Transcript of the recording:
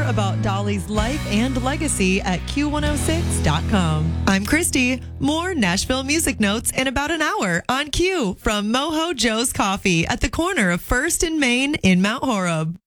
more about Dolly's life and legacy at Q106.com. I'm Christy. More Nashville music notes in about an hour on Q from Mojo Joe's Coffee at the corner of 1st and Main in Mount Horeb.